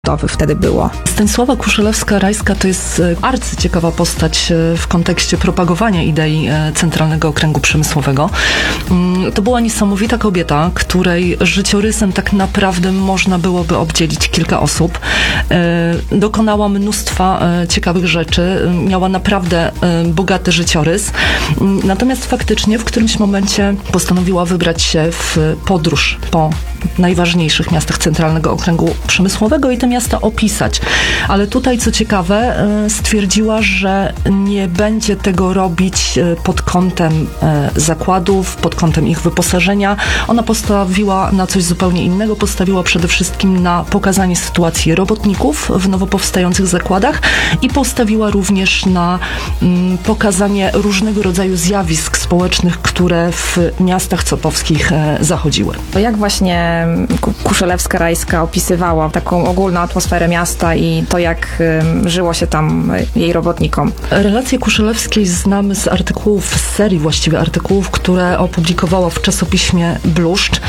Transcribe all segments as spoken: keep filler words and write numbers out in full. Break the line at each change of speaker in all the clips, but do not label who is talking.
wtedy było.
Stanisława Kuszelewska-Rajska to jest arcyciekawa postać w kontekście propagowania idei Centralnego Okręgu Przemysłowego. To była niesamowita kobieta, której życiorysem tak naprawdę można byłoby obdzielić kilka osób. Dokonała mnóstwa ciekawych rzeczy, miała naprawdę bogaty życiorys. Natomiast faktycznie w którymś momencie postanowiła wybrać się w podróż po najważniejszych miastach Centralnego Okręgu Przemysłowego i te miasta opisać. Ale tutaj, co ciekawe, stwierdziła, że nie będzie tego robić pod kątem zakładów, pod kątem ich wyposażenia. Ona postawiła na coś zupełnie innego. Postawiła przede wszystkim na pokazanie sytuacji robotników w nowo powstających zakładach i postawiła również na mm, pokazanie różnego rodzaju zjawisk społecznych, które w miastach copowskich e, zachodziły.
Jak właśnie Kuszelewska-Rajska opisywała taką ogólną atmosferę miasta i to, jak y, żyło się tam jej robotnikom?
Relacje Kuszelewskiej znamy z artykułów, z serii właściwie artykułów, które opublikowała w czasopiśmie Bluszcz.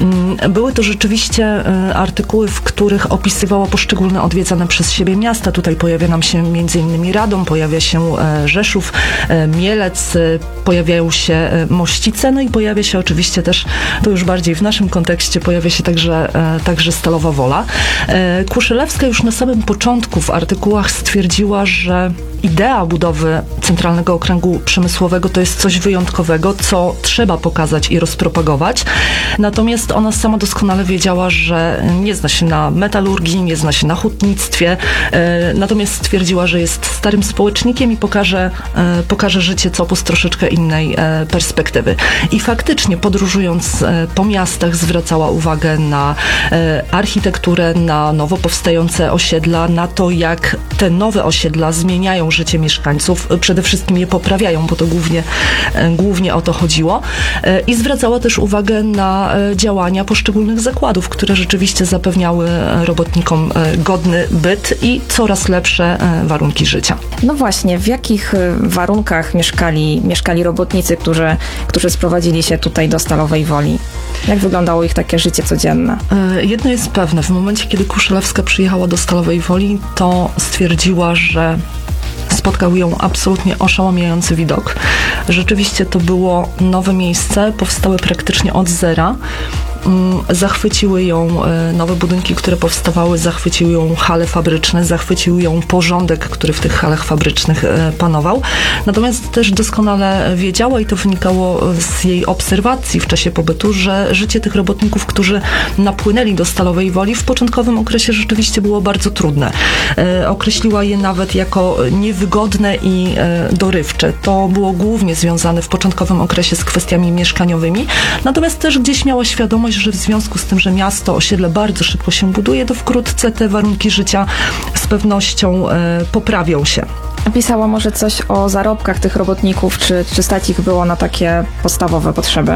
Były to rzeczywiście artykuły, w których opisywała poszczególne odwiedzane przez siebie miasta. Tutaj pojawia nam się między innymi Radom, pojawia się Rzeszów, Mielec, pojawiają się Mościce, no i pojawia się oczywiście też, to już bardziej w naszym kontekście, pojawia się także, także Stalowa Wola. Kuszelewska już na samym początku w artykułach stwierdziła, że idea budowy Centralnego Okręgu Przemysłowego to jest coś wyjątkowego, co trzeba pokazać i rozpropagować. Natomiast ona sama doskonale wiedziała, że nie zna się na metalurgii, nie zna się na hutnictwie, natomiast stwierdziła, że jest starym społecznikiem i pokaże, pokaże życie Copu z troszeczkę innej perspektywy. I faktycznie podróżując po miastach zwracała uwagę na architekturę, na nowo powstające osiedla, na to, jak te nowe osiedla zmieniają życie mieszkańców, przede wszystkim je poprawiają, bo to głównie, głównie o to chodziło. I zwracała też uwagę na działania poszczególnych zakładów, które rzeczywiście zapewniały robotnikom godny byt i coraz lepsze warunki życia.
No właśnie, w jakich warunkach mieszkali, mieszkali robotnicy, którzy, którzy sprowadzili się tutaj do Stalowej Woli? Jak wyglądało ich takie życie codzienne?
Jedno jest pewne, w momencie, kiedy Kuszelewska przyjechała do Stalowej Woli, to stwierdziła, że spotkał ją absolutnie oszałamiający widok. Rzeczywiście to było nowe miejsce, powstałe praktycznie od zera. Zachwyciły ją nowe budynki, które powstawały, zachwyciły ją hale fabryczne, zachwycił ją porządek, który w tych halach fabrycznych panował. Natomiast też doskonale wiedziała, i to wynikało z jej obserwacji w czasie pobytu, że życie tych robotników, którzy napłynęli do Stalowej Woli, w początkowym okresie rzeczywiście było bardzo trudne. Określiła je nawet jako niewygodne i dorywcze. To było głównie związane w początkowym okresie z kwestiami mieszkaniowymi, natomiast też gdzieś miała świadomość, że w związku z tym, że miasto, osiedle bardzo szybko się buduje, to wkrótce te warunki życia z pewnością e, poprawią się.
Pisała może coś o zarobkach tych robotników, czy, czy stać ich było na takie podstawowe potrzeby?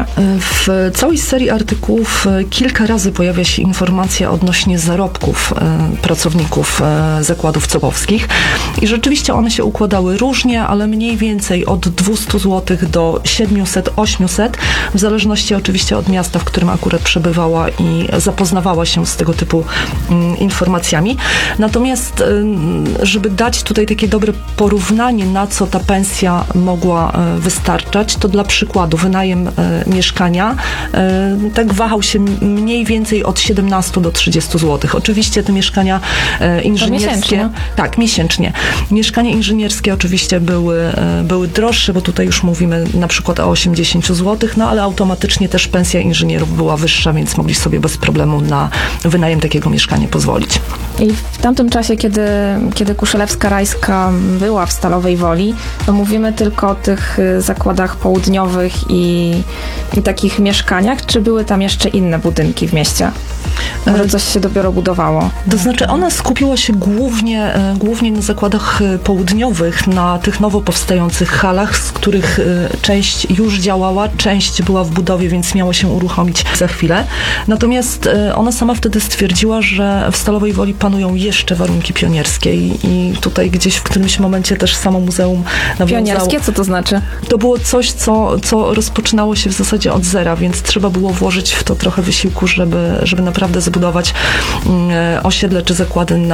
W całej serii artykułów kilka razy pojawia się informacja odnośnie zarobków e, pracowników e, zakładów copowskich i rzeczywiście one się układały różnie, ale mniej więcej od dwieście złotych do siedemset osiemset, w zależności oczywiście od miasta, w którym akurat przebywała i zapoznawała się z tego typu mm, informacjami. Natomiast, y, żeby dać tutaj takie dobre porównanie, na co ta pensja mogła y, wystarczać, to dla przykładu wynajem y, mieszkania y, tak wahał się mniej więcej od siedemnaście do trzydziestu złotych. Oczywiście te mieszkania y, inżynierskie...
Miesięcznie?
Tak, miesięcznie. Mieszkania inżynierskie oczywiście były, y, były droższe, bo tutaj już mówimy na przykład o osiemdziesięciu złotych, no ale automatycznie też pensja inżynierów była wyższa, więc mogli sobie bez problemu na wynajem takiego mieszkania pozwolić.
I w tamtym czasie, kiedy, kiedy Kuszelewska-Rajska była w Stalowej Woli, to mówimy tylko o tych zakładach południowych i, i takich mieszkaniach, czy były tam jeszcze inne budynki w mieście? Może coś się dopiero budowało?
To znaczy ona skupiła się głównie, głównie na zakładach południowych, na tych nowo powstających halach, z których część już działała, część była w budowie, więc miała się uruchomić za chwilę. Natomiast ona sama wtedy stwierdziła, że w Stalowej Woli panują jeszcze warunki pionierskie i, i tutaj gdzieś w którymś momencie też samo muzeum nawiązało.
Pionierskie? Co to znaczy?
To było coś, co, co rozpoczynało się w zasadzie od zera, więc trzeba było włożyć w to trochę wysiłku, żeby, żeby naprawdę zbudować osiedle czy zakłady na